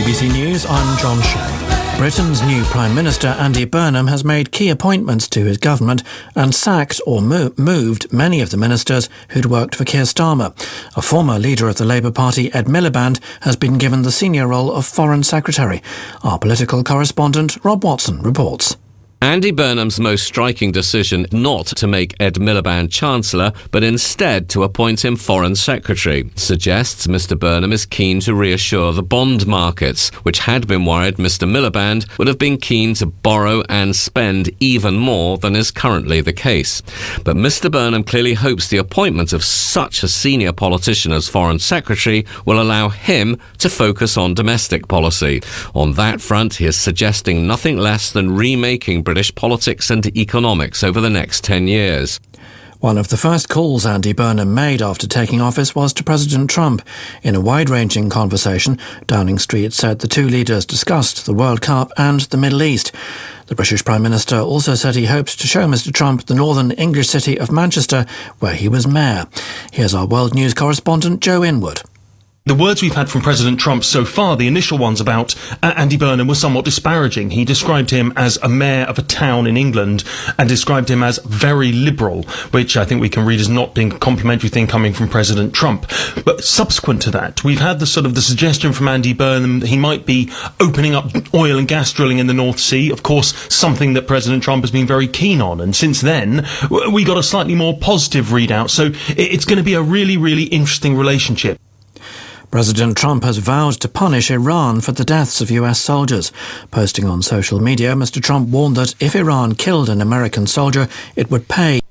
BBC News, I'm John Shea. Britain's new Prime Minister Andy Burnham has made key appointments to his government and sacked or moved many of the ministers who'd worked for Keir Starmer. A former leader of the Labour Party, Ed Miliband, has been given the senior role of Foreign Secretary. Our political correspondent, Rob Watson, reports. Andy Burnham's most striking decision not to make Ed Miliband Chancellor, but instead to appoint him Foreign Secretary, suggests Mr Burnham is keen to reassure the bond markets, which had been worried Mr Miliband would have been keen to borrow and spend even more than is currently the case. But Mr Burnham clearly hopes the appointment of such a senior politician as Foreign Secretary will allow him to focus on domestic policy. On that front, he is suggesting nothing less than remaking British politics and economics over the next 10 years. One of the first calls Andy Burnham made after taking office was to President Trump. In a wide-ranging conversation, Downing Street said the two leaders discussed the World Cup and the Middle East. The British Prime Minister also said he hoped to show Mr Trump the northern English city of Manchester, where he was mayor. Here's our World News correspondent Joe Inwood. The words we've had from President Trump so far, the initial ones about Andy Burnham, were somewhat disparaging. He described him as a mayor of a town in England and described him as very liberal, which I think we can read as not being a complimentary thing coming from President Trump. But subsequent to that, we've had the suggestion from Andy Burnham that he might be opening up oil and gas drilling in the North Sea, of course, something that President Trump has been very keen on. And since then, we got a slightly more positive readout. So it's going to be a really, really interesting relationship. President Trump has vowed to punish Iran for the deaths of US soldiers. Posting on social media, Mr Trump warned that if Iran killed an American soldier, it would pay